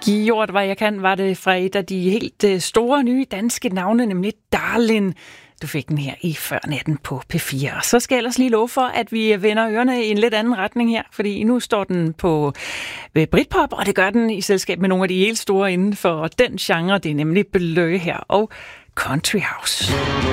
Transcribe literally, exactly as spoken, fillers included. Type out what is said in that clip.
Gjort, hvad jeg kan, var det fra et af de helt store nye danske navne, nemlig Darlin. Du fik den her i Før Natten på P fire. Og så skal jeg ellers lige love for, at vi vender ørerne i en lidt anden retning her, fordi nu står den på Britpop, og det gør den i selskab med nogle af de helt store inden for den genre. Det er nemlig Blø her og Country House.